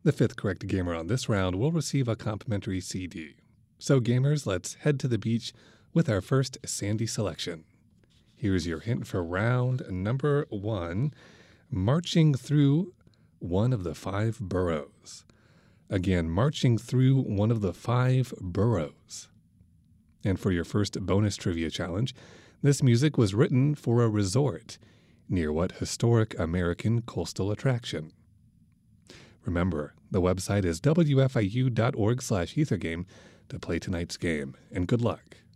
The fifth correct gamer on this round will receive a complimentary CD. So gamers, let's head to the beach with our first Sandy selection. Here's your hint for round number 1, marching through one of the 5 boroughs. Again, marching through one of the 5 boroughs. And for your first bonus trivia challenge, this music was written for a resort near what historic American coastal attraction? Remember, the website is wfiu.org/ethergame to play tonight's game, and good luck.